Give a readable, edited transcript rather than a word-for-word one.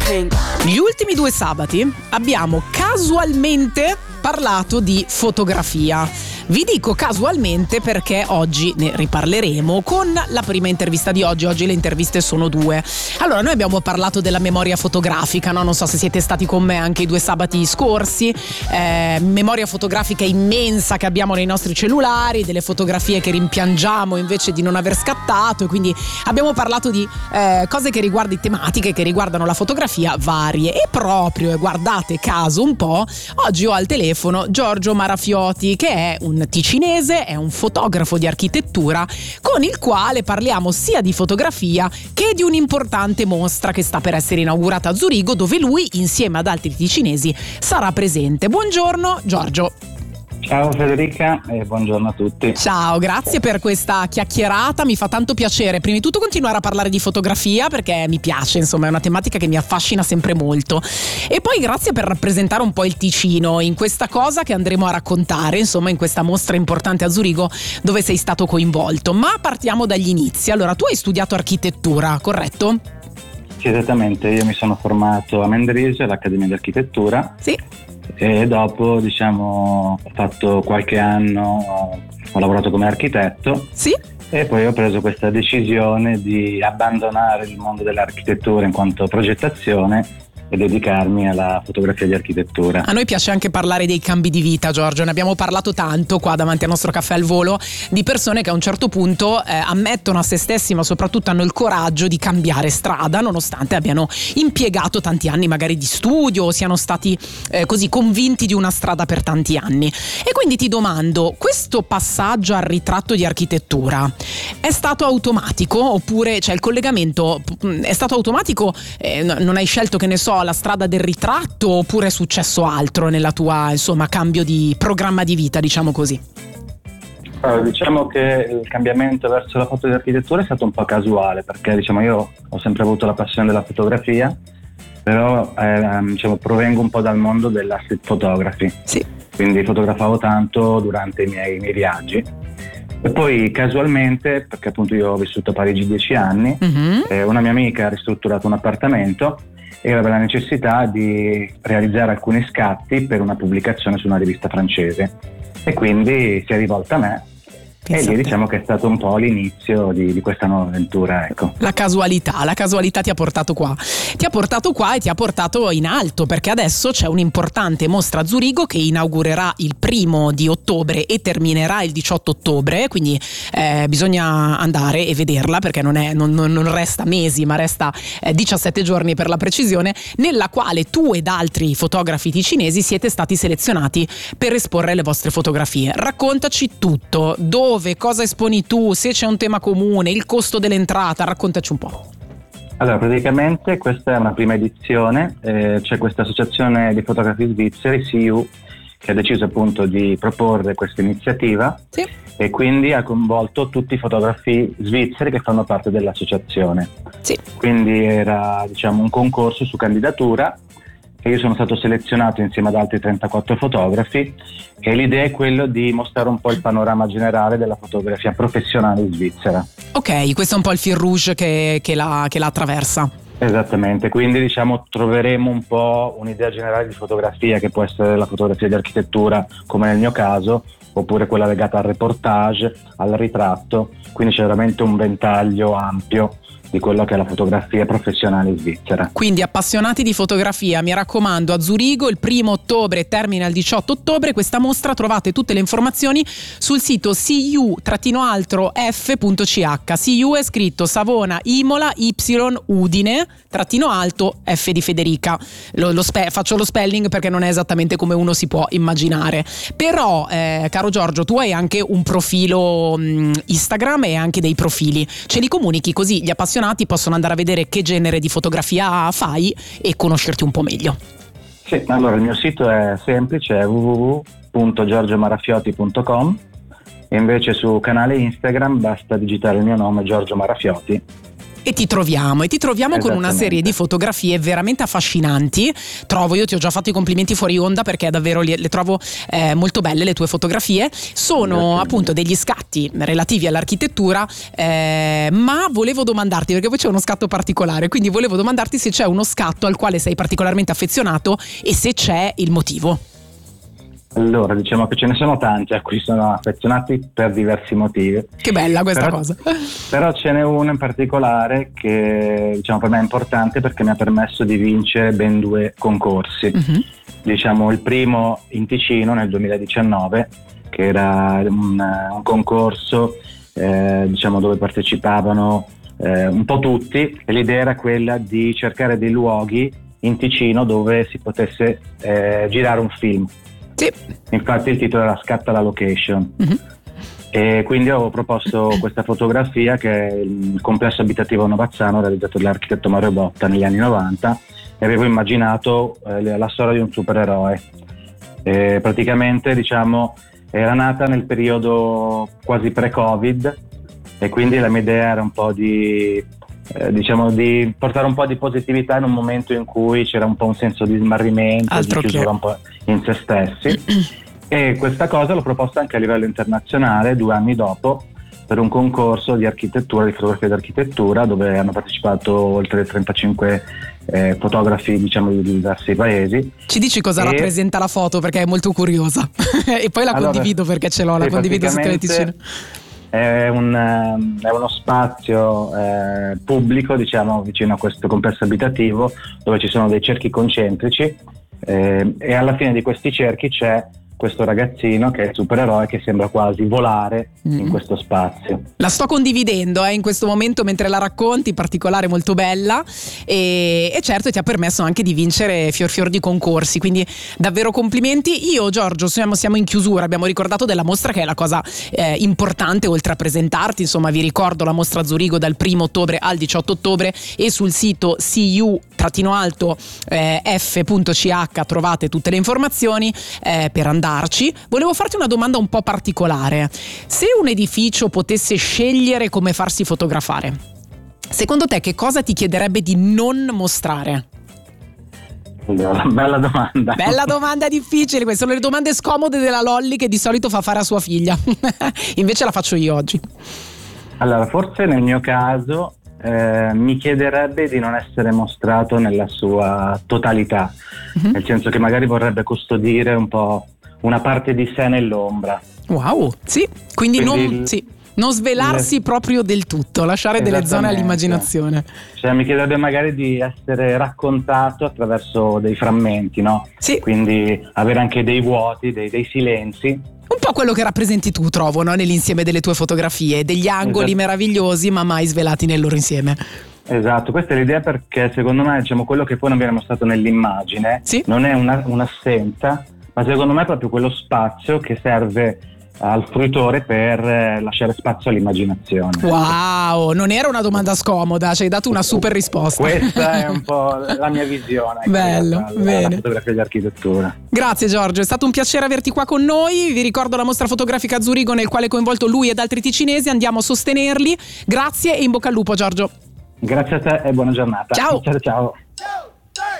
Gli ultimi 2 sabati abbiamo casualmente parlato di fotografia. Vi dico casualmente perché oggi ne riparleremo con la prima intervista di oggi. Oggi le interviste sono 2. Allora, noi abbiamo parlato della memoria fotografica, no? Non so se siete stati con me anche i 2 sabati scorsi. Memoria fotografica immensa che abbiamo nei nostri cellulari, delle fotografie che rimpiangiamo invece di non aver scattato, e quindi abbiamo parlato di cose che riguardano, tematiche che riguardano la fotografia varie. E proprio, guardate caso un po', oggi ho al telefono Giorgio Marafioti, che è un ticinese, è un fotografo di architettura con il quale parliamo sia di fotografia che di un'importante mostra che sta per essere inaugurata a Zurigo, dove lui insieme ad altri ticinesi sarà presente. Buongiorno Giorgio. Ciao Federica e buongiorno a tutti. Ciao, grazie per questa chiacchierata, mi fa tanto piacere prima di tutto continuare a parlare di fotografia perché mi piace, insomma è una tematica che mi affascina sempre molto, e poi grazie per rappresentare un po' il Ticino in questa cosa che andremo a raccontare, insomma in questa mostra importante a Zurigo dove sei stato coinvolto. Ma partiamo dagli inizi. Allora, tu hai studiato architettura, corretto? Sì, esattamente, io mi sono formato a Mendrisio, all'Accademia di Architettura. Sì. E dopo, ho fatto qualche anno, ho lavorato come architetto. Sì. E poi ho preso questa decisione di abbandonare il mondo dell'architettura in quanto progettazione e dedicarmi alla fotografia di architettura. A noi piace anche parlare dei cambi di vita, Giorgio, ne abbiamo parlato tanto qua davanti al nostro caffè al volo, di persone che a un certo punto ammettono a se stessi, ma soprattutto hanno il coraggio di cambiare strada nonostante abbiano impiegato tanti anni magari di studio o siano stati così convinti di una strada per tanti anni. E quindi ti domando, questo passaggio al ritratto di architettura è stato automatico, oppure il collegamento è stato automatico, non hai scelto, che ne so, la strada del ritratto, oppure è successo altro nella tua, cambio di programma di vita, diciamo così? Allora, diciamo che il cambiamento verso la foto di architettura è stato un po' casuale, perché io ho sempre avuto la passione della fotografia, però provengo un po' dal mondo della street photography. Sì. Quindi fotografavo tanto durante i miei viaggi. E poi casualmente, perché appunto io ho vissuto a Parigi 10 anni, una mia amica ha ristrutturato un appartamento e aveva la necessità di realizzare alcuni scatti per una pubblicazione su una rivista francese, e quindi si è rivolta a me. Pensate. E lì diciamo che è stato un po' l'inizio di questa nuova avventura, ecco. La casualità ti ha portato qua e ti ha portato in alto, perché adesso c'è un'importante mostra a Zurigo che inaugurerà il 1° di ottobre e terminerà il 18 ottobre, quindi bisogna andare e vederla, perché non resta mesi, ma resta 17 giorni per la precisione, nella quale tu ed altri fotografi ticinesi siete stati selezionati per esporre le vostre fotografie. Raccontaci tutto, dove, cosa esponi tu, se c'è un tema comune, il costo dell'entrata, raccontaci un po'. Allora, praticamente questa è una prima edizione, c'è questa associazione di fotografi svizzeri, CU, che ha deciso appunto di proporre questa iniziativa. Sì. E quindi ha coinvolto tutti i fotografi svizzeri che fanno parte dell'associazione. Sì. Quindi era un concorso su candidatura, e io sono stato selezionato insieme ad altri 34 fotografi, e l'idea è quello di mostrare un po' il panorama generale della fotografia professionale svizzera. Ok, questo è un po' il fil rouge che la attraversa. Esattamente, quindi troveremo un po' un'idea generale di fotografia, che può essere la fotografia di architettura come nel mio caso, oppure quella legata al reportage, al ritratto, quindi c'è veramente un ventaglio ampio di quello che è la fotografia professionale svizzera. Quindi appassionati di fotografia, mi raccomando, a Zurigo il 1° ottobre e termina il 18 ottobre questa mostra. Trovate tutte le informazioni sul sito cu-f.ch. CU è scritto Savona, Imola, Y, Udine, F di Federica. Faccio lo spelling perché non è esattamente come uno si può immaginare. Però, caro Giorgio, tu hai anche un profilo Instagram e anche dei profili. Ce li comunichi così gli appassionati possono andare a vedere che genere di fotografia fai e conoscerti un po' meglio. Sì, allora il mio sito è semplice, è www.giorgiomarafioti.com, e invece su canale Instagram basta digitare il mio nome, Giorgio Marafioti, E ti troviamo con una serie di fotografie veramente affascinanti. Io ti ho già fatto i complimenti fuori onda perché davvero le trovo molto belle le tue fotografie. Sono appunto degli scatti relativi all'architettura, ma volevo domandarti, perché poi c'è uno scatto particolare, quindi volevo domandarti se c'è uno scatto al quale sei particolarmente affezionato e se c'è il motivo. Allora, diciamo che ce ne sono tanti a cui sono affezionati per diversi motivi. Che bella questa cosa. Però ce n'è uno in particolare che, diciamo, per me è importante perché mi ha permesso di vincere ben 2 concorsi. Diciamo, il primo in Ticino nel 2019, che era un concorso diciamo, dove partecipavano un po' tutti, e l'idea era quella di cercare dei luoghi in Ticino dove si potesse girare un film. Sì. Infatti il titolo era Scatta la location. E quindi ho proposto questa fotografia, che è il complesso abitativo Novazzano realizzato dall'architetto Mario Botta negli anni 90, e avevo immaginato la storia di un supereroe. Praticamente, diciamo, era nata nel periodo quasi pre-Covid, e quindi la mia idea era un po' di portare un po' di positività in un momento in cui c'era un po' un senso di smarrimento, di chiusura un po' in se stessi. E questa cosa l'ho proposta anche a livello internazionale 2 anni dopo, per un concorso di architettura, di fotografia d'architettura, dove hanno partecipato oltre 35 fotografi, diciamo, di diversi paesi. Ci dici cosa rappresenta la foto, perché è molto curiosa e poi la condivido perché ce l'ho, la condivido su Teleticino. È uno spazio pubblico, diciamo, vicino a questo complesso abitativo, dove ci sono dei cerchi concentrici, e alla fine di questi cerchi c'è questo ragazzino che è il supereroe, che sembra quasi volare in questo spazio. La sto condividendo in questo momento mentre la racconti, particolare, molto bella, e certo ti ha permesso anche di vincere fior di concorsi, quindi davvero complimenti. Io, Giorgio, siamo in chiusura, abbiamo ricordato della mostra, che è la cosa importante, oltre a presentarti. Insomma, vi ricordo la mostra Zurigo dal 1 ottobre al 18 ottobre, e sul sito cu-f.ch trovate tutte le informazioni per andarci. Volevo farti una domanda un po' particolare. Se un edificio potesse scegliere come farsi fotografare, secondo te che cosa ti chiederebbe di non mostrare? Bella domanda. Bella domanda difficile, queste sono le domande scomode della Lolli che di solito fa fare a sua figlia. Invece la faccio io oggi. Allora, forse nel mio caso mi chiederebbe di non essere mostrato nella sua totalità, nel senso che magari vorrebbe custodire un po' una parte di sé nell'ombra. Wow, sì, quindi non svelarsi proprio del tutto, lasciare delle zone all'immaginazione. Cioè, mi chiederebbe magari di essere raccontato attraverso dei frammenti, no? Sì. Quindi avere anche dei vuoti, dei silenzi. Un po' quello che rappresenti tu, trovo, no? Nell'insieme delle tue fotografie, degli angoli meravigliosi ma mai svelati nel loro insieme. Esatto, questa è l'idea, perché secondo me, diciamo, quello che poi non viene mostrato nell'immagine non è un'assenza, ma secondo me è proprio quello spazio che serve al fruitore per lasciare spazio all'immaginazione. Wow, non era una domanda scomoda, ci hai dato una super risposta. Questa è un po' la mia visione. Bello, bene. La fotografia di architettura. Grazie Giorgio, è stato un piacere averti qua con noi. Vi ricordo la mostra fotografica a Zurigo, nel quale è coinvolto lui ed altri ticinesi. Andiamo a sostenerli. Grazie e in bocca al lupo, Giorgio. Grazie a te e buona giornata. Ciao. Ciao.